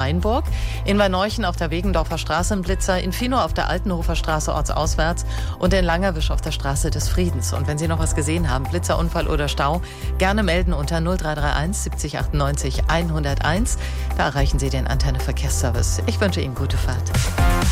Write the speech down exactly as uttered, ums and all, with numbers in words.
Steinburg, in Werneuchen auf der Wegendorfer Straße ein Blitzer, in Finow auf der Altenhofer Straße ortsauswärts und in Langerwisch auf der Straße des Friedens. Und wenn Sie noch was gesehen haben, Blitzerunfall oder Stau, gerne melden unter null drei drei eins siebzig achtundneunzig hunderteins. Da erreichen Sie den Antenne Verkehrsservice. Ich wünsche Ihnen gute Fahrt.